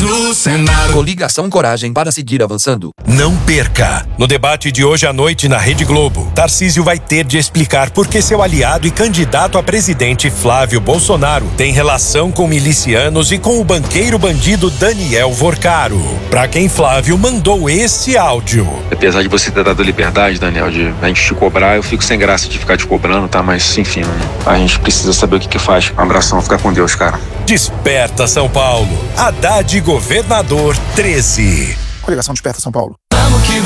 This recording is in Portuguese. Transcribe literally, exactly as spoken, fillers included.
no Senado. Coligação Coragem para seguir avançando. Não perca! No debate de hoje à noite na Rede Globo, Tarcísio vai ter de explicar por que seu aliado e candidato a presidente Flávio Bolsonaro tem relação com milicianos e com o banqueiro bandido Daniel Vorcaro. Pra quem Flávio mandou esse áudio. Apesar de você ter dado liberdade, Daniel, de a gente te cobrar, eu fico sem graça de ficar te cobrando, tá? Mas, enfim, a gente precisa saber o que que faz. Um abração, fica com Deus, cara. Desperta São Paulo. Haddad Governador treze. Coligação Desperta São Paulo.